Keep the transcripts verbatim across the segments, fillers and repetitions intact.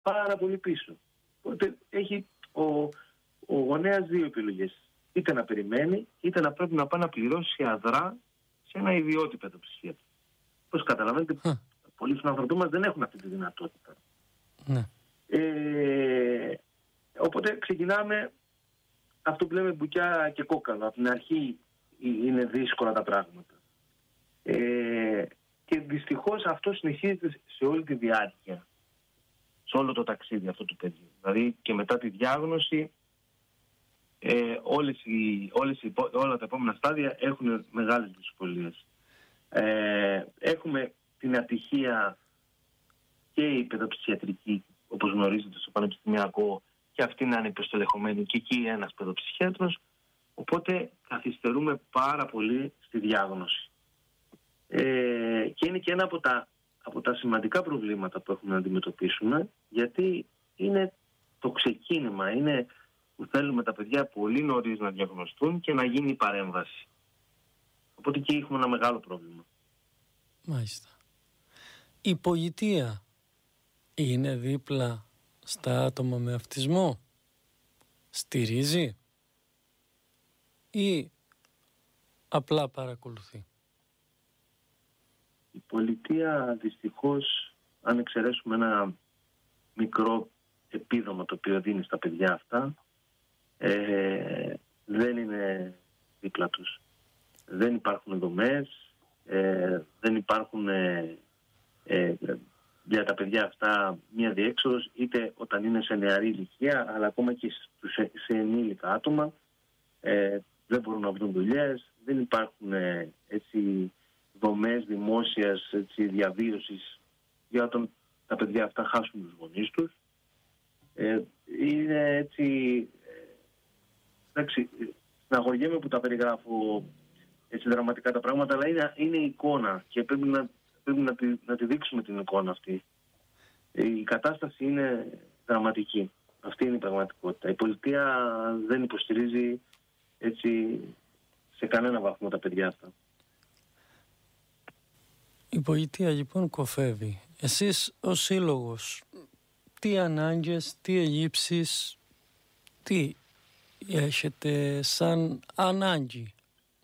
πάρα πολύ πίσω. Οπότε έχει ο, ο γονέας δύο επιλογές. Είτε να περιμένει, είτε να πρέπει να πάει να πληρώσει αδρά σε ένα ιδιώτη παιδοψυχίατρο. Πώς καταλαβαίνετε, mm. πολλοί στον άνθρωπο μας δεν έχουν αυτή τη δυνατότητα. Mm. Ε, οπότε ξεκινάμε αυτό που λέμε μπουκιά και κόκαλο. Από την αρχή είναι δύσκολα τα πράγματα. Ε, και δυστυχώς αυτό συνεχίζεται σε όλη τη διάρκεια, σε όλο το ταξίδι αυτό του παιδιού. Δηλαδή και μετά τη διάγνωση, ε, όλες οι, όλες οι, όλα τα επόμενα στάδια έχουν μεγάλες δυσκολίες. Ε, έχουμε την ατυχία και η παιδοψυχιατρική, όπως γνωρίζετε, στο πανεπιστημιακό, και αυτή να είναι υποστελεχωμένη και εκεί ένας παιδοψυχίατρος, οπότε καθυστερούμε πάρα πολύ στη διάγνωση. Ε, και είναι και ένα από τα, από τα σημαντικά προβλήματα που έχουμε να αντιμετωπίσουμε, γιατί είναι το ξεκίνημα, είναι που θέλουμε τα παιδιά πολύ νωρίς να διαγνωστούν και να γίνει η παρέμβαση. Οπότε εκεί έχουμε ένα μεγάλο πρόβλημα. Μάλιστα. Η πολιτεία είναι δίπλα στα άτομα με αυτισμό, στηρίζει ή απλά παρακολουθεί? Η πολιτεία δυστυχώς, αν εξαιρέσουμε ένα μικρό επίδομα το οποίο δίνει στα παιδιά αυτά, ε, δεν είναι δίπλα τους. Δεν υπάρχουν δομές, ε, δεν υπάρχουν ε, ε, για τα παιδιά αυτά μια διέξοδος, είτε όταν είναι σε νεαρή ηλικία, αλλά ακόμα και σε, σε ενήλικα άτομα. Ε, δεν μπορούν να βρουν δουλειές, δεν υπάρχουν ε, έτσι, δομές δημόσιας έτσι, διαβίωσης για όταν τα παιδιά αυτά χάσουν τους γονείς τους. Ε, είναι έτσι... Ε, εντάξει, συναγωγέμαι που τα περιγράφω έτσι δραματικά τα πράγματα, αλλά είναι, είναι εικόνα και πρέπει να, πρέπει να, τη, να τη δείξουμε την εικόνα αυτή. Η κατάσταση είναι δραματική. Αυτή είναι η πραγματικότητα. Η πολιτεία δεν υποστηρίζει έτσι σε κανένα βαθμό τα παιδιά αυτά. Η πολιτεία λοιπόν κοφεύει. Εσείς ως σύλλογος, τι ανάγκες, τι ελλείψεις, τι έχετε σαν ανάγκη?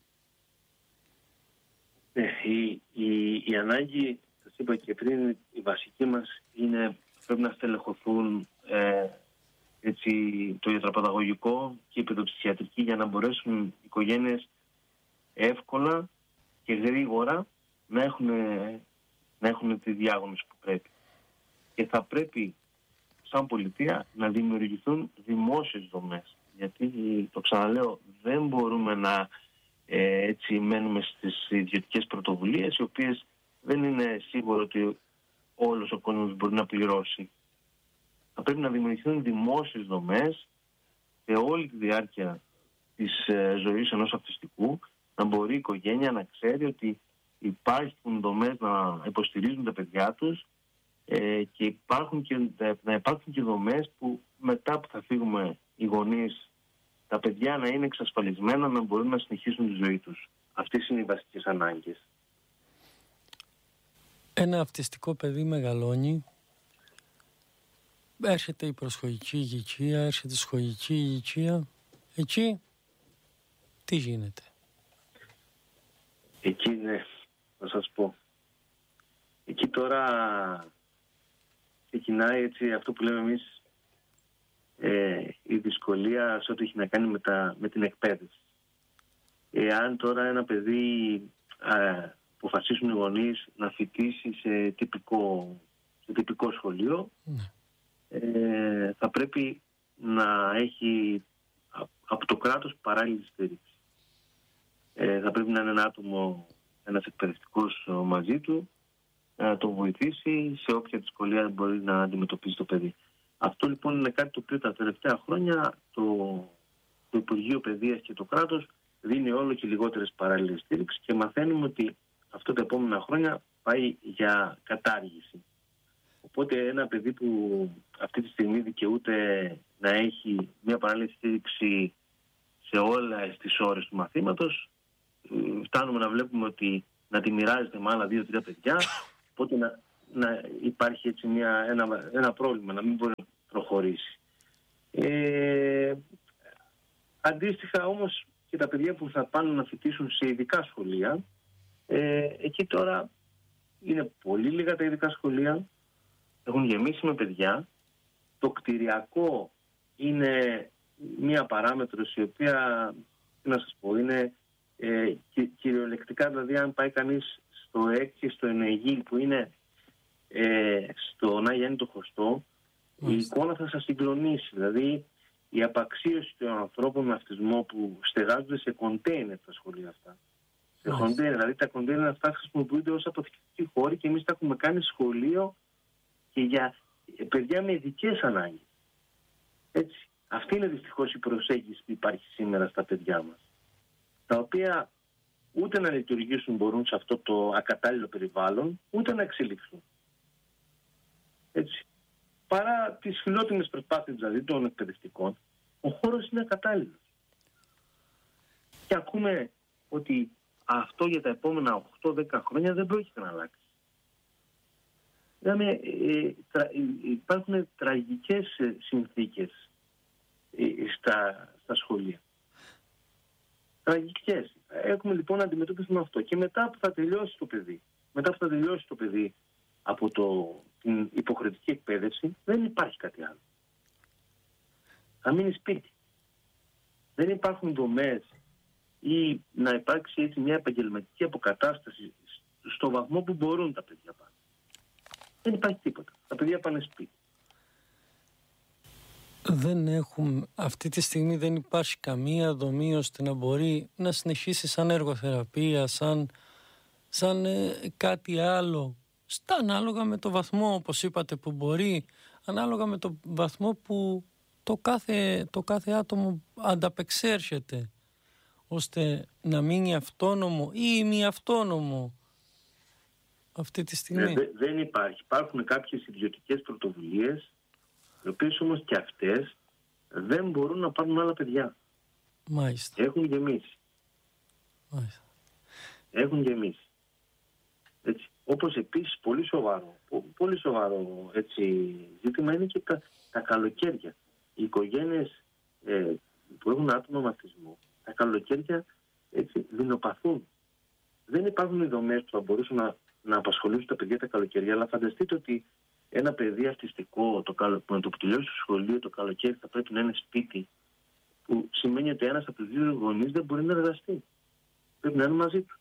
Ναι, η, η, η ανάγκη, σας είπα και πριν, η βασική μας είναι πρέπει να στελεχωθούν ε, έτσι, το ιατροπαιδαγωγικό και η παιδοψυχιατρική για να μπορέσουν οι οικογένειες εύκολα και γρήγορα να έχουν, να έχουν τη διάγνωση που πρέπει. Και θα πρέπει σαν πολιτεία να δημιουργηθούν δημόσιες δομές. Γιατί, το ξαναλέω, δεν μπορούμε να ε, έτσι μένουμε στις ιδιωτικές πρωτοβουλίες, οι οποίες δεν είναι σίγουρο ότι όλος ο κόσμος μπορεί να πληρώσει. Θα πρέπει να δημιουργηθούν δημόσιες δομές σε όλη τη διάρκεια της ε, ζωής ενός αυτιστικού, να μπορεί η οικογένεια να ξέρει ότι υπάρχουν δομές να υποστηρίζουν τα παιδιά τους ε, και, υπάρχουν και να υπάρχουν και δομές που μετά που θα φύγουμε οι γονείς, τα παιδιά να είναι εξασφαλισμένα να μπορούν να συνεχίσουν τη ζωή τους. Αυτές είναι οι βασικές ανάγκες. Ένα αυτιστικό παιδί μεγαλώνει, έρχεται η προσχολική ηλικία, έρχεται η σχολική ηλικία. Εκεί τι γίνεται? Εκεί ναι, να σας πω. Εκεί τώρα ξεκινάει έτσι αυτό που λέμε εμείς ε, η δυσκολία σε ό,τι έχει να κάνει με, τα, με την εκπαίδευση. Εάν τώρα ένα παιδί ε, αποφασίσουν οι γονείς να φοιτήσει σε τυπικό, σε τυπικό σχολείο, ναι. ε, θα πρέπει να έχει από το κράτος παράλληλη στήριξη. Ε, θα πρέπει να είναι ένα άτομο, ένας εκπαιδευτικός μαζί του, να τον βοηθήσει σε όποια δυσκολία μπορεί να αντιμετωπίσει το παιδί. Αυτό λοιπόν είναι κάτι το οποίο τα τελευταία χρόνια το, το Υπουργείο Παιδείας και το κράτος δίνει όλο και λιγότερες παράλληλες στήριξη και μαθαίνουμε ότι αυτά τα επόμενα χρόνια πάει για κατάργηση. Οπότε ένα παιδί που αυτή τη στιγμή δικαιούται να έχει μια παράλληλη στήριξη σε όλες τις ώρες του μαθήματος, φτάνουμε να βλέπουμε ότι να τη μοιράζεται με άλλα δύο-τρία παιδιά, οπότε να, να υπάρχει έτσι μια, ένα, ένα πρόβλημα, να μην μπορεί να προχωρήσει. Ε, αντίστοιχα όμως και τα παιδιά που θα πάνε να φοιτήσουν σε ειδικά σχολεία, ε, εκεί τώρα είναι πολύ λίγα τα ειδικά σχολεία, έχουν γεμίσει με παιδιά. Το κτηριακό είναι μία παράμετρος η οποία, τι να σας πω, είναι ε, κυ, κυριολεκτικά, δηλαδή αν πάει κανείς στο ΕΚ και στο ΕΝΕΓΙ που είναι ε, στο Νάη Γιάννη το Χωστό, η εικόνα θα σας συγκλονίσει. Δηλαδή η απαξίωση των ανθρώπων με αυτισμό που στεγάζονται σε κοντέινερ τα σχολεία αυτά. Σε κοντέινερ, δηλαδή τα κοντέινερ αυτά χρησιμοποιούνται ως αποθηκευτικοί χώροι και εμείς τα έχουμε κάνει σχολείο και για παιδιά με ειδικές ανάγκες. Έτσι. Αυτή είναι δυστυχώς η προσέγγιση που υπάρχει σήμερα στα παιδιά μας. Τα οποία ούτε να λειτουργήσουν μπορούν σε αυτό το ακατάλληλο περιβάλλον, ούτε να εξελιχθούν. Έτσι. Παρά τις φιλότιμες προσπάθειες δηλαδή των εκπαιδευτικών, ο χώρος είναι ακατάλληλος. Και ακούμε ότι αυτό για τα επόμενα οκτώ δέκα χρόνια δεν πρόκειται να αλλάξει. Δηλαδή, ε, τρα, υπάρχουν τραγικές συνθήκες ε, στα, στα σχολεία. Τραγικές. Έχουμε λοιπόν να αντιμετωπίσουμε αυτό. Και μετά που θα τελειώσει το παιδί, μετά που θα τελειώσει το παιδί από το, την υποχρεωτική εκπαίδευση, δεν υπάρχει κάτι άλλο. Θα μείνει σπίτι. Δεν υπάρχουν δομές ή να υπάρξει έτσι μια επαγγελματική αποκατάσταση στο βαθμό που μπορούν τα παιδιά πάνε. Δεν υπάρχει τίποτα. Τα παιδιά πάνε σπίτι. Δεν έχουμε, αυτή τη στιγμή δεν υπάρχει καμία δομή ώστε να μπορεί να συνεχίσει σαν εργοθεραπεία, σαν, σαν ε, κάτι άλλο, στα ανάλογα με το βαθμό, όπως είπατε, που μπορεί, ανάλογα με το βαθμό που το κάθε, το κάθε άτομο ανταπεξέρχεται, ώστε να μείνει αυτόνομο ή μη αυτόνομο αυτή τη στιγμή. Ναι, δεν υπάρχει. Υπάρχουν κάποιες ιδιωτικές πρωτοβουλίες, οι οποίες όμως και αυτές δεν μπορούν να πάρουν άλλα παιδιά. Μάλιστα. Έχουν γεμίσει. Μάλιστα. Έχουν γεμίσει. Έτσι. Όπως επίσης πολύ σοβαρό, πολύ σοβαρό έτσι, ζήτημα είναι και τα, τα καλοκαίρια. Οι οικογένειες ε, που έχουν άτομα με αυτισμό, τα καλοκαίρια έτσι, δεινοπαθούν. Δεν υπάρχουν οι δομές που θα μπορούσαν να, να απασχολήσουν τα παιδιά τα καλοκαίρια, αλλά φανταστείτε ότι ένα παιδί αυτιστικό το καλο... που το τελειώσει στο σχολείο το καλοκαίρι θα πρέπει να είναι σπίτι, που σημαίνει ότι ένας από τους δύο γονείς δεν μπορεί να εργαστεί. Πρέπει να είναι μαζί του.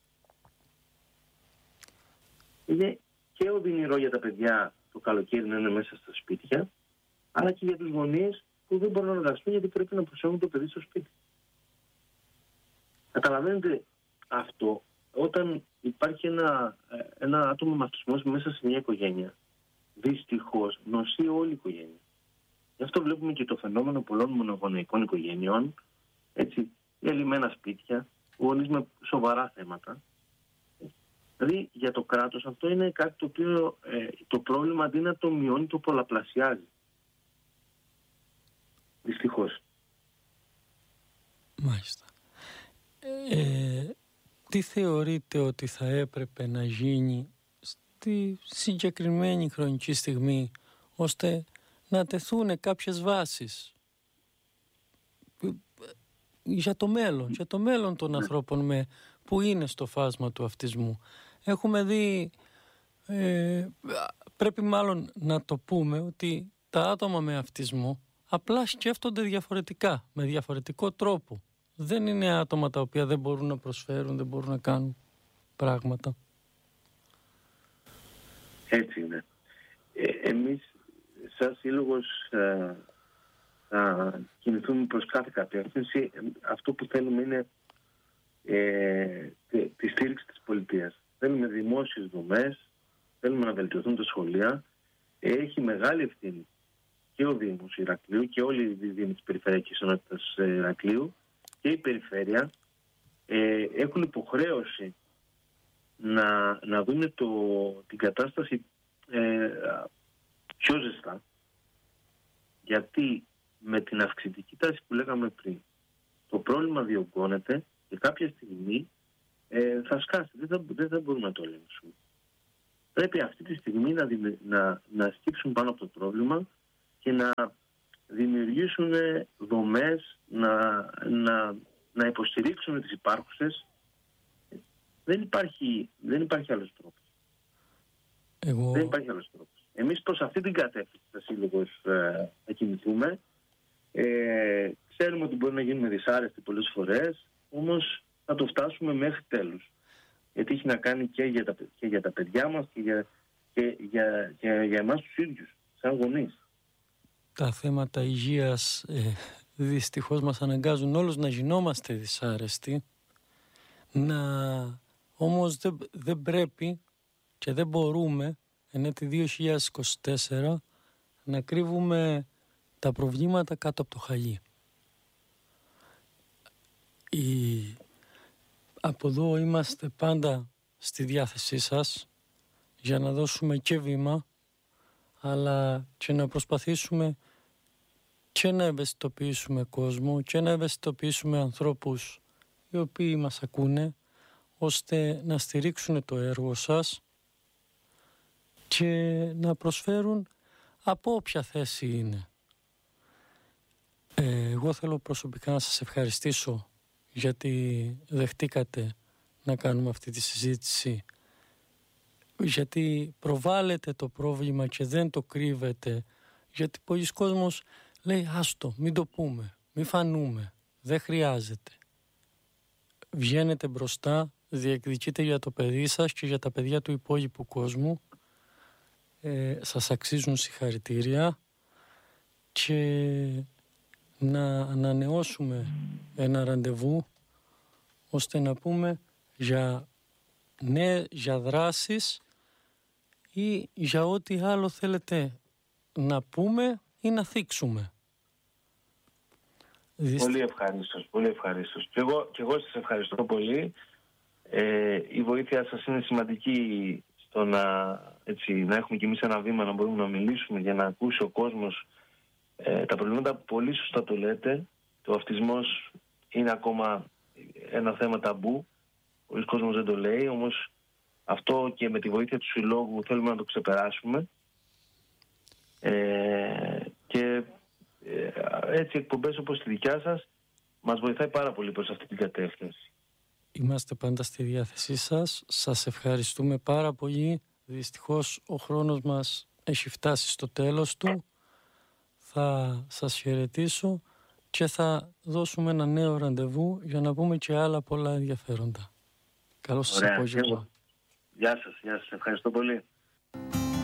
Είναι και οδυνηρό για τα παιδιά το καλοκαίρι να είναι μέσα στα σπίτια, αλλά και για τους γονείς που δεν μπορούν να εργαστούν γιατί πρέπει να προσέχουν το παιδί στο σπίτι. Καταλαβαίνετε αυτό, όταν υπάρχει ένα, ένα άτομο με αυτισμό μέσα σε μια οικογένεια, δυστυχώς νοσεί όλη η οικογένεια. Γι' αυτό βλέπουμε και το φαινόμενο πολλών μονογονεϊκών οικογένειων, έτσι, ελλημένα σπίτια, γονείς με σοβαρά θέματα. Δηλαδή για το κράτος αυτό είναι κάτι το οποίο ε, το πρόβλημα αντί να το μειώνει το πολλαπλασιάζει. Δυστυχώς. Μάλιστα. Ε, τι θεωρείτε ότι θα έπρεπε να γίνει στη συγκεκριμένη χρονική στιγμή ώστε να τεθούν κάποιες βάσεις για το μέλλον, για το μέλλον των ανθρώπων με, που είναι στο φάσμα του αυτισμού. Έχουμε δει, ε, πρέπει μάλλον να το πούμε, ότι τα άτομα με αυτισμό απλά σκέφτονται διαφορετικά, με διαφορετικό τρόπο. Δεν είναι άτομα τα οποία δεν μπορούν να προσφέρουν, δεν μπορούν να κάνουν πράγματα. Έτσι είναι. Ε, εμείς σαν σύλλογος ε, θα κινηθούμε προς κάθε κατεύθυνση. Αυτό που θέλουμε είναι ε, τη, τη στήριξη της πολιτείας. Θέλουμε δημόσιες δομές, θέλουμε να βελτιωθούν τα σχολεία. Έχει μεγάλη ευθύνη και ο Δήμος Ηρακλείου και όλοι οι Δήμοι της Περιφερειακής Ενότητας Ηρακλείου και η Περιφέρεια ε, έχουν υποχρέωση να, να δουν το, την κατάσταση ε, πιο ζεστά, γιατί με την αυξητική τάση που λέγαμε πριν το πρόβλημα διωγγώνεται και κάποια στιγμή ε, θα σκάσει, δεν θα, δεν θα μπορούμε να το ελέγξουμε. πρέπει αυτή τη στιγμή να, να, να στύψουν πάνω από το πρόβλημα και να δημιουργήσουν δομές, να, να, να υποστηρίξουν τις υπάρχουσες. Δεν υπάρχει, δεν υπάρχει άλλος τρόπος. Εγώ... Δεν υπάρχει άλλος τρόπος. Εμείς προς αυτή την κατεύθυνση θα σύλλογος ε, θα κινηθούμε. Ε, ξέρουμε ότι μπορεί να γίνουμε δυσάρεστοι πολλές φορές, όμως θα το φτάσουμε μέχρι τέλους. Γιατί έχει να κάνει και για τα, και για τα παιδιά μας και για, και για, και για εμάς τους ίδιους, σαν γονείς. Τα θέματα υγείας ε, δυστυχώς μας αναγκάζουν όλους να γινόμαστε δυσάρεστοι. Να... Όμως δεν, δεν πρέπει και δεν μπορούμε εν έτη δύο χιλιάδες είκοσι τέσσερα να κρύβουμε τα προβλήματα κάτω από το χαλί. Η... Από εδώ είμαστε πάντα στη διάθεσή σας για να δώσουμε και βήμα, αλλά και να προσπαθήσουμε και να ευαισθητοποιήσουμε κόσμο και να ευαισθητοποιήσουμε ανθρώπους οι οποίοι μας ακούνε, ώστε να στηρίξουν το έργο σας και να προσφέρουν από όποια θέση είναι. Ε, εγώ θέλω προσωπικά να σας ευχαριστήσω γιατί δεχτήκατε να κάνουμε αυτή τη συζήτηση, γιατί προβάλλετε το πρόβλημα και δεν το κρύβετε, γιατί πολλοί κόσμος λέει άστο, μην το πούμε, μην φανούμε, δεν χρειάζεται. Βγαίνετε μπροστά, διεκδικείτε για το παιδί σας και για τα παιδιά του υπόλοιπου κόσμου. Ε, σας αξίζουν συγχαρητήρια και να ανανεώσουμε ένα ραντεβού ώστε να πούμε για, ναι, για δράσεις ή για ό,τι άλλο θέλετε να πούμε ή να θίξουμε. Πολύ ευχαρίστως, πολύ ευχαρίστως. Και εγώ, και εγώ σας ευχαριστώ πολύ. Ε, η βοήθεια σας είναι σημαντική στο να, έτσι, να έχουμε κι εμείς ένα βήμα να μπορούμε να μιλήσουμε για να ακούσει ο κόσμος ε, τα προβλήματα. Πολύ σωστά το λέτε. Το αυτισμός είναι ακόμα ένα θέμα ταμπού. Πολλοί κόσμος δεν το λέει, όμως αυτό και με τη βοήθεια του Συλλόγου θέλουμε να το ξεπεράσουμε. Ε, και ε, έτσι εκπομπές όπως τη δικιά σας μας βοηθάει πάρα πολύ προς αυτή την κατεύθυνση. Είμαστε πάντα στη διάθεσή σας. Σας ευχαριστούμε πάρα πολύ. Δυστυχώς ο χρόνος μας έχει φτάσει στο τέλος του. Θα σας χαιρετήσω και θα δώσουμε ένα νέο ραντεβού για να πούμε και άλλα πολλά ενδιαφέροντα. Καλό σας απόγευμα. Γεια σας, γεια σας. Ευχαριστώ πολύ.